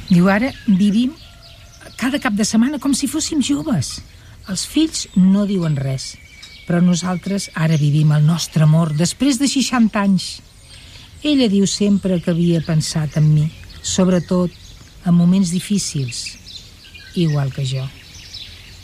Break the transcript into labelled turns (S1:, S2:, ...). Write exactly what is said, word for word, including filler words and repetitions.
S1: Diu, ara vivim cada cap de setmana com si fóssim joves. Els fills no diuen res, però nosaltres ara vivim el nostre amor després de seixanta anys. Ella diu sempre que havia pensat en mi, sobretot en moments difícils, igual que jo.